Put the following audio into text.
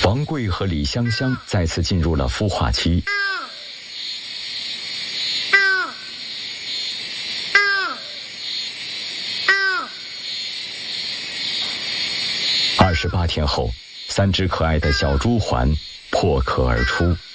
王贵和李香香再次进入了孵化期。28天后，3只可爱的小猪环破壳而出。